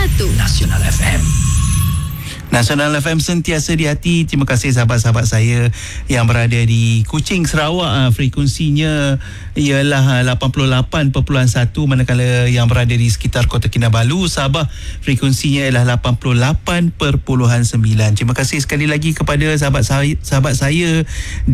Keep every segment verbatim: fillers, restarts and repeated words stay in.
satu Nasional F M. Nasional F M sentiasa di hati. Terima kasih sahabat-sahabat saya yang berada di Kuching, Sarawak. Frekuensinya ialah lapan puluh lapan perpuluhan satu, manakala yang berada di sekitar Kota Kinabalu, Sabah, frekuensinya ialah lapan puluh lapan perpuluhan sembilan. Terima kasih sekali lagi kepada sahabat saya, sahabat saya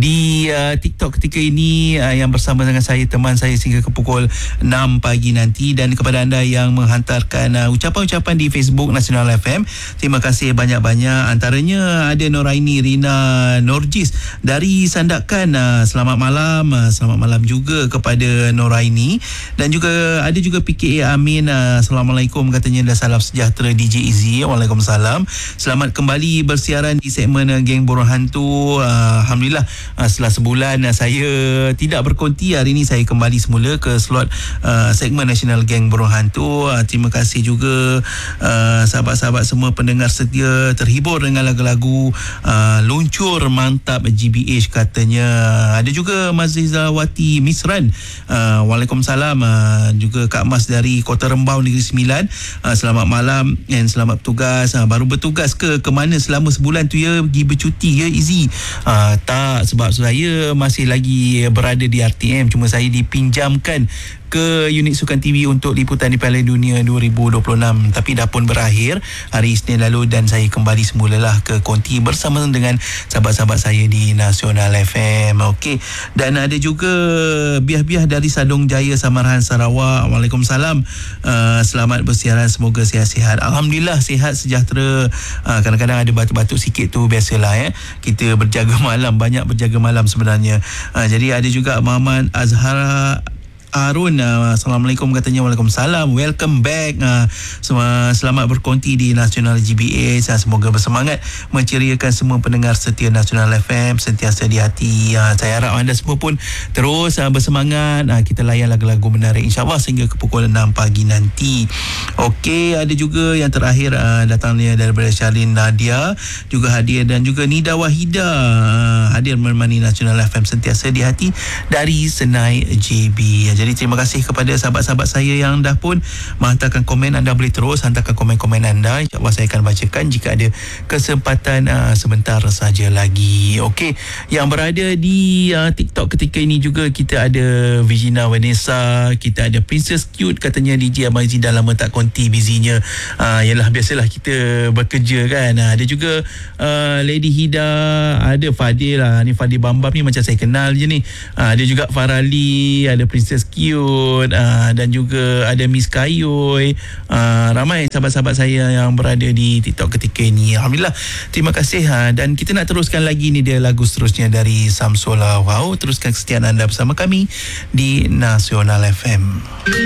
di uh, TikTok ketika ini uh, yang bersama dengan saya, teman saya sehingga ke pukul enam pagi nanti, dan kepada anda yang menghantarkan uh, ucapan-ucapan di Facebook Nasional F M. Terima kasih banyak-banyak. Antaranya ada Noraini Rina Norjis dari Sandakan. Uh, selamat malam. Uh, selamat malam juga kepada Noraini. Dan juga ada juga P K A Amin. Uh, Assalamualaikum katanya, dah salam sejahtera D J Izzy. Waalaikumsalam. Selamat kembali bersiaran di segmen uh, Geng Borong Hantu. Uh, Alhamdulillah uh, setelah sebulan uh, saya tidak berkonti, hari ini saya kembali semula ke slot uh, segmen Nasional Geng Borong Hantu. Uh, terima kasih juga uh, sahabat-sahabat semua pendengar setia, terhibur dengan lagu-lagu uh, luncur mantap G B H katanya. Ada juga Mazizawati Misran. Uh, Waalaikumsalam. Uh, juga Kak Mas dari Kota Rembau Negeri Sembilan. Uh, selamat malam dan selamat bertugas. Uh, baru bertugas ke ke mana selama sebulan tu ya? Pergi bercuti ya Izzy? Uh, tak, sebab saya masih lagi berada di R T M, cuma saya dipinjamkan ke unit Sukan T V untuk liputan di Piala Dunia dua ribu dua puluh enam, tapi dah pun berakhir hari Isnin lalu dan saya kembali semulalah ke konti bersama dengan sahabat-sahabat saya di Nasional F M. Okey, dan ada juga Biah-Biah dari Sadong Jaya, Samarahan, Sarawak. Waalaikumsalam. Uh, selamat bersiaran, semoga sihat-sihat. Alhamdulillah sihat sejahtera. Uh, kadang-kadang ada batuk-batuk sikit tu, biasalah ya. Kita berjaga malam, banyak berjaga malam sebenarnya. Uh, jadi ada juga Muhammad Azhara Arun, uh, Assalamualaikum katanya. Waalaikumsalam. Welcome back. Uh, semua selamat berkonti di Nasional G B S. Uh, semoga bersemangat menceriakan semua pendengar setia Nasional F M, sentiasa di hati. Uh, saya harap anda semua pun terus uh, bersemangat. Uh, kita layan lagu-lagu menarik insya-Allah sehingga ke pukul enam pagi nanti. Okey, ada juga yang terakhir uh, datangnya daripada Shalin Nadia, juga hadir, dan juga Nida Wahida uh, hadir menemani Nasional F M sentiasa di hati dari Senai J B. Jadi terima kasih kepada sahabat-sahabat saya yang dah pun menghantarkan komen. Anda boleh terus hantarkan komen-komen anda, InsyaAllah saya akan bacakan jika ada kesempatan uh, sebentar saja lagi. Okey, yang berada di uh, TikTok ketika ini juga kita ada Virginia Vanessa, kita ada Princess Cute katanya, D J Amazi dah lama tak konti, busynya. Uh, yalah, biasalah kita bekerja kan. Uh, ada juga uh, Lady Hida, ada Fadil lah. Ni Fadil Bambam ni macam saya kenal je ni. Uh, ada juga Farali, ada Princess Cute, uh, dan juga ada Miss Kayoy. Uh, ramai sahabat-sahabat saya yang berada di TikTok ketika ini. Alhamdulillah, terima kasih. Uh, dan kita nak teruskan lagi, ni dia lagu seterusnya dari Samsul. Wow, teruskan kesetiaan anda bersama kami di Nasional F M.